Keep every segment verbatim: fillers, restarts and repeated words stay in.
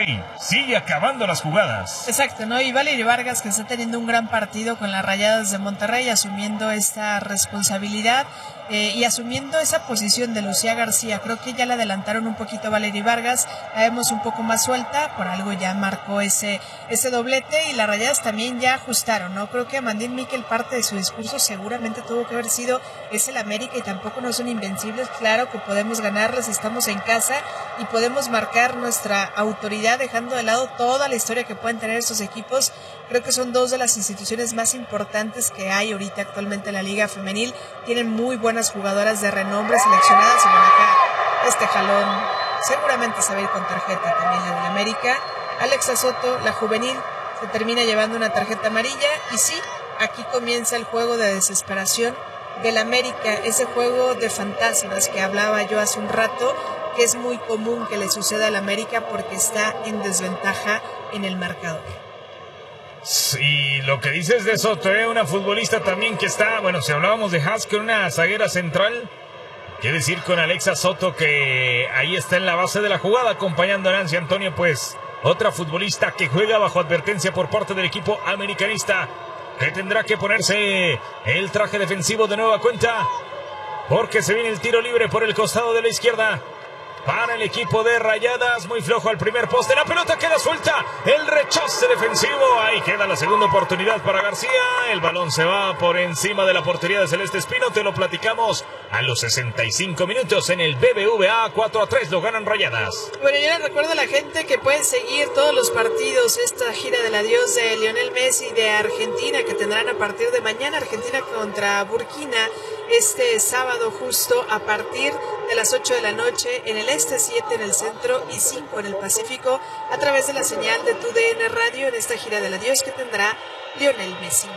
Monterrey sigue acabando las jugadas. Exacto, ¿no? Y Valery Vargas, que está teniendo un gran partido con las Rayadas de Monterrey, asumiendo esta responsabilidad eh, y asumiendo esa posición de Lucía García. Creo que ya le adelantaron un poquito a Valery Vargas, la vemos un poco más suelta, por algo ya marcó ese, ese doblete, y las Rayadas también ya ajustaron, ¿no? Creo que Mandín Miquel, parte de su discurso seguramente tuvo que haber sido, es el América y tampoco no son invencibles, claro que podemos ganarles, estamos en casa y podemos marcar nuestra autoridad dejando de lado toda la historia que pueden tener estos equipos. Creo que son dos de las instituciones más importantes que hay ahorita actualmente en la Liga Femenil, tienen muy buenas jugadoras de renombre seleccionadas, y bueno, acá este jalón seguramente se va a ir con tarjeta también la del América. Alexa Soto, la juvenil, se termina llevando una tarjeta amarilla, y sí, aquí comienza el juego de desesperación del América, ese juego de fantasmas que hablaba yo hace un rato, que es muy común que le suceda al América porque está en desventaja en el marcador. Sí, lo que dices de Soto, ¿eh? Una futbolista también que está, bueno, si hablábamos de Haskell, una zaguera central, qué decir con Alexa Soto, que ahí está en la base de la jugada, acompañando a Nancy Antonio, pues otra futbolista que juega bajo advertencia por parte del equipo americanista, que tendrá que ponerse el traje defensivo de nueva cuenta, porque se viene el tiro libre por el costado de la izquierda para el equipo de Rayadas. Muy flojo al primer poste, la pelota queda suelta, el rechace defensivo, ahí queda la segunda oportunidad para García, el balón se va por encima de la portería de Celeste Espino. Te lo platicamos a los sesenta y cinco minutos en el B B V A. Cuatro a tres lo ganan Rayadas. Bueno, yo les recuerdo a la gente que pueden seguir todos los partidos, esta gira del adiós de Lionel Messi de Argentina, que tendrán a partir de mañana, Argentina contra Burkina, este sábado justo a partir de las ocho de la noche en el este, siete en el centro y cinco en el Pacífico, a través de la señal de Tu D N Radio, en esta gira del adiós que tendrá Lionel Messi.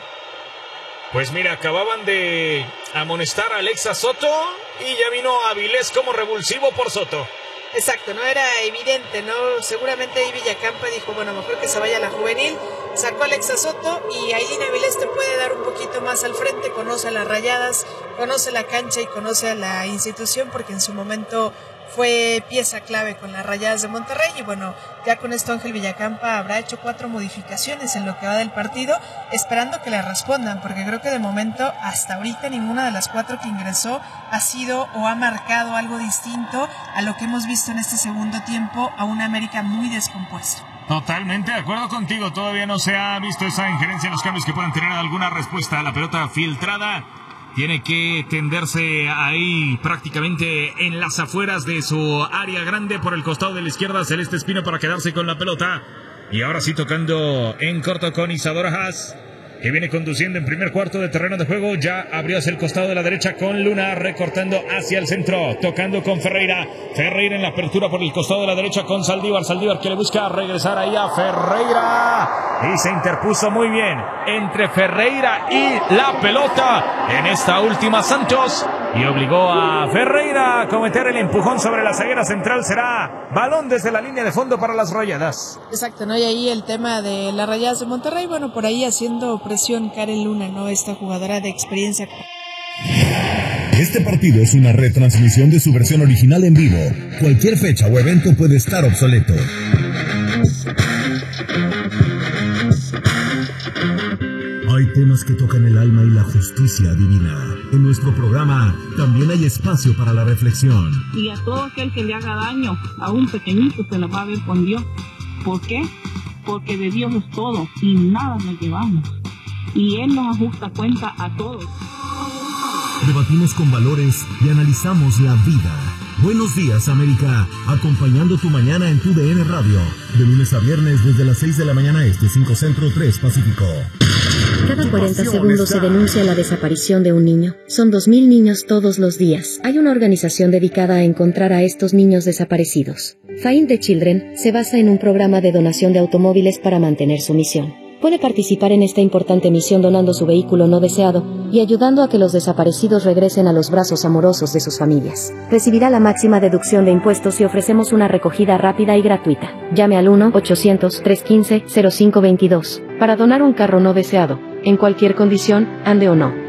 Pues mira, acababan de amonestar a Alexa Soto y ya vino Avilés como revulsivo por Soto. Exacto, no era evidente, ¿no? Seguramente ahí Villacampa dijo, bueno, mejor que se vaya a la juvenil, sacó a Alexa Soto, y Ailín Avilés te puede dar un poquito más al frente, conoce a las Rayadas, conoce la cancha y conoce a la institución, porque en su momento fue pieza clave con las Rayadas de Monterrey. Y bueno, ya con esto Ángel Villacampa habrá hecho cuatro modificaciones en lo que va del partido, esperando que le respondan, porque creo que de momento hasta ahorita ninguna de las cuatro que ingresó ha sido o ha marcado algo distinto a lo que hemos visto en este segundo tiempo, a una América muy descompuesto. Totalmente de acuerdo contigo, todavía no se ha visto esa injerencia en los cambios que puedan tener alguna respuesta a la pelota filtrada. Tiene que tenderse ahí prácticamente en las afueras de su área grande por el costado de la izquierda Celeste Espino para quedarse con la pelota. Y ahora sí tocando en corto con Isadora Haas, que viene conduciendo en primer cuarto de terreno de juego. Ya abrió hacia el costado de la derecha con Luna, recortando hacia el centro, tocando con Ferreira. Ferreira en la apertura por el costado de la derecha con Saldívar. Saldívar que le busca regresar ahí a Ferreira. Y se interpuso muy bien entre Ferreira y la pelota en esta última Santos. Y obligó a Ferreira a cometer el empujón sobre la zaguera central. Será balón desde la línea de fondo para las Rayadas. Exacto, ¿no? Y ahí el tema de las Rayadas de Monterrey, bueno, por ahí haciendo presión Karen Luna, ¿no? Esta jugadora de experiencia. Este partido es una retransmisión de su versión original en vivo. Cualquier fecha o evento puede estar obsoleto. Hay temas que tocan el alma y la justicia divina. En nuestro programa también hay espacio para la reflexión. Y a todo aquel que le haga daño, a un pequeñito, se lo va a ver con Dios. ¿Por qué? Porque de Dios es todo y nada nos llevamos. Y Él nos ajusta cuenta a todos. Debatimos con valores y analizamos la vida. Buenos días, América, acompañando tu mañana en Tu D N Radio, de lunes a viernes desde las seis de la mañana este, cinco Centro, tres Pacífico. Cada cuarenta segundos se denuncia la desaparición de un niño. Son dos mil niños todos los días. Hay una organización dedicada a encontrar a estos niños desaparecidos. Find the Children se basa en un programa de donación de automóviles para mantener su misión. Puede participar en esta importante misión donando su vehículo no deseado y ayudando a que los desaparecidos regresen a los brazos amorosos de sus familias. Recibirá la máxima deducción de impuestos y ofrecemos una recogida rápida y gratuita. Llame al uno ochocientos, trescientos quince, cero cinco veintidós para donar un carro no deseado, en cualquier condición, ande o no.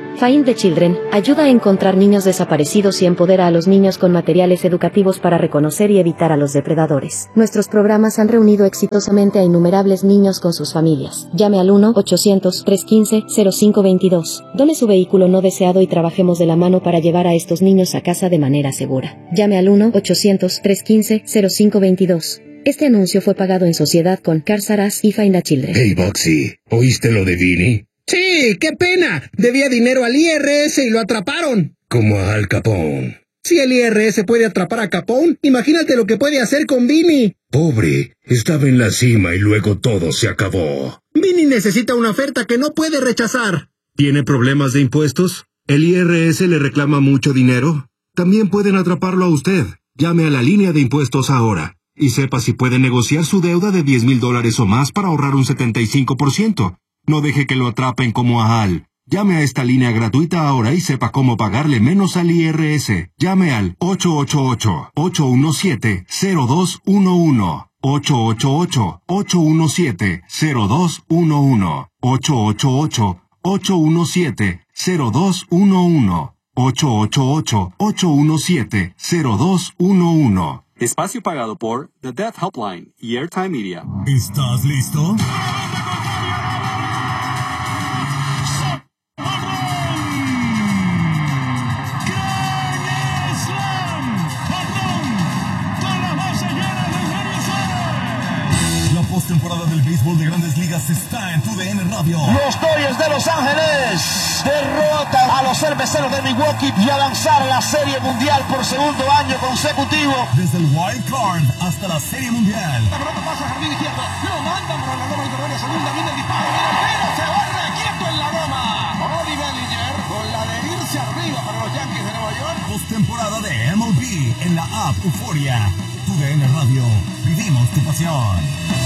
Find the Children ayuda a encontrar niños desaparecidos y empodera a los niños con materiales educativos para reconocer y evitar a los depredadores. Nuestros programas han reunido exitosamente a innumerables niños con sus familias. Llame al uno ochocientos, trescientos quince, cero cinco veintidós. Done su vehículo no deseado y trabajemos de la mano para llevar a estos niños a casa de manera segura. Llame al uno ochocientos, trescientos quince, cero cinco veintidós. Este anuncio fue pagado en sociedad con Cars R Us y Find the Children. Hey, Boxy, ¿oíste lo de Vinny? Sí, qué pena. Debía dinero al I R S y lo atraparon. Como a Al Capone. Si el I R S puede atrapar a Capone, imagínate lo que puede hacer con Vinny. Pobre, estaba en la cima y luego todo se acabó. Vinny necesita una oferta que no puede rechazar. ¿Tiene problemas de impuestos? ¿El I R S le reclama mucho dinero? También pueden atraparlo a usted. Llame a la línea de impuestos ahora y sepa si puede negociar su deuda de diez mil dólares o más para ahorrar un setenta y cinco por ciento. No deje que lo atrapen como a Al. Llame a esta línea gratuita ahora y sepa cómo pagarle menos al I R S. Llame al ocho ocho ocho, ocho uno siete, cero dos uno uno. ocho ocho ocho, ocho uno siete, cero dos uno uno. ocho ocho ocho, ocho uno siete, cero dos uno uno. ocho ocho ocho, ocho uno siete, cero dos uno uno. Espacio pagado por The Death Helpline y Airtime Media. ¿Estás listo? Temporada del béisbol de Grandes Ligas está en tu D N Radio. Los Dodgers de Los Ángeles derrotan a los cerveceros de Milwaukee y a lanzar la Serie Mundial por segundo año consecutivo. Desde el Wild Card hasta la Serie Mundial. La pelota pasa a jardín izquierdo, lo mandan por la loma y corre a segunda, viene el disparo, pero se barre quieto en la loma. Bobby Bellinger con la de irse arriba para los Yankees de Nueva York. Postemporada de M L B en la app Euforia. Tu D N Radio. Vivimos tu pasión.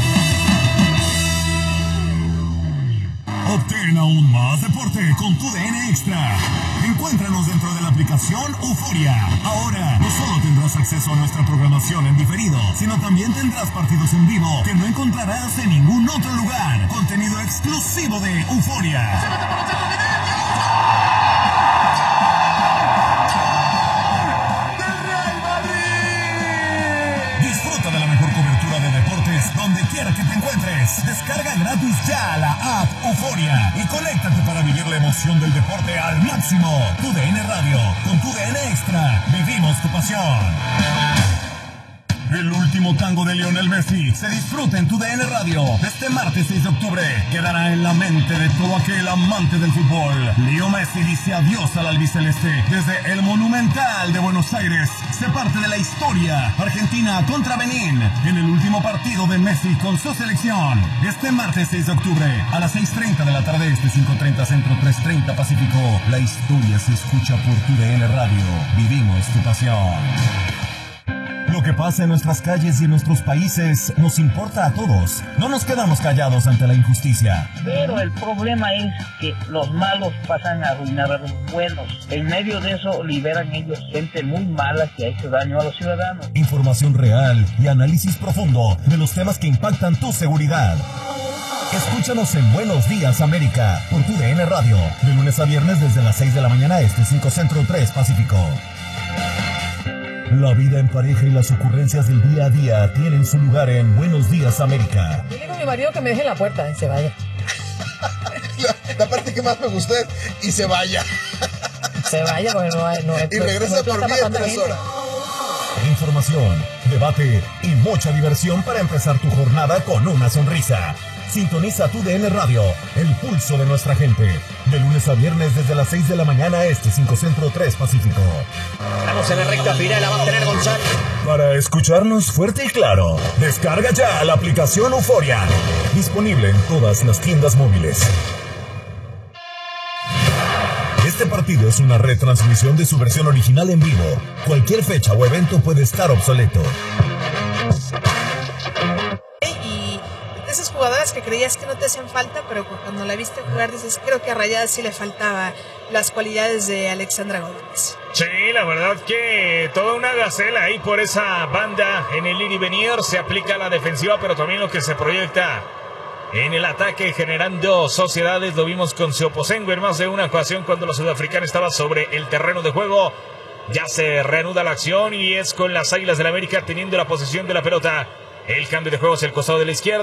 Obtén aún más deporte con tu D N Extra. Encuéntranos dentro de la aplicación Euforia. Ahora no solo tendrás acceso a nuestra programación en diferido, sino también tendrás partidos en vivo que no encontrarás en ningún otro lugar. Contenido exclusivo de Euforia. Disfruta de la mejor cobertura de deportes donde quiera que te encuentres. Descarga gratis ya la app Euforia y conéctate para vivir la emoción del deporte al máximo. Tu D N Radio, con tu D N Extra, vivimos tu pasión. El último tango de Lionel Messi se disfruta en tu D N Radio. Este martes seis de octubre quedará en la mente de todo aquel amante del fútbol. Leo Messi dice adiós al albiceleste desde el Monumental de Buenos Aires. Se parte de la historia. Argentina contra Benín en el último partido de Messi con su selección. Este martes seis de octubre a las seis treinta de la tarde este, cinco treinta Centro, tres treinta Pacífico. La historia se escucha por tu D N Radio. Vivimos tu pasión. Lo que pasa en nuestras calles y en nuestros países nos importa a todos. No nos quedamos callados ante la injusticia. Pero el problema es que los malos pasan a arruinar a los buenos. En medio de eso liberan ellos gente muy mala que ha hecho daño a los ciudadanos. Información real y análisis profundo de los temas que impactan tu seguridad. Escúchanos en Buenos Días América por tu D N Radio. De lunes a viernes desde las seis de la mañana este, cinco Centro, tres Pacífico. La vida en pareja y las ocurrencias del día a día tienen su lugar en Buenos Días América. Yo le digo a mi marido que me deje en la puerta y se vaya. la, la parte que más me gustó es y se vaya. Se vaya porque no hay... No hay y regresa no por mí en tres horas. Información, debate y mucha diversión para empezar tu jornada con una sonrisa. Sintoniza tu D N Radio, el pulso de nuestra gente. De lunes a viernes desde las seis de la mañana este, cinco Centro, tres Pacífico. Estamos en la recta final, la va a tener González. Para escucharnos fuerte y claro, descarga ya la aplicación Euforia. Disponible en todas las tiendas móviles. Este partido es una retransmisión de su versión original en vivo. Cualquier fecha o evento puede estar obsoleto. Esas jugadoras que creías que no te hacían falta, pero cuando la viste jugar dices, creo que a Rayadas sí le faltaba las cualidades de Alexandra Gómez. Sí, la verdad que toda una gacela ahí por esa banda en el ir y venir, se aplica a la defensiva, pero también lo que se proyecta en el ataque, generando sociedades. Lo vimos con Seoposengo en más de una ocasión cuando la sudafricana estaba sobre el terreno de juego. Ya se reanuda la acción y es con las Águilas del la América teniendo la posesión de la pelota. El cambio de juego hacia el costado de la izquierda.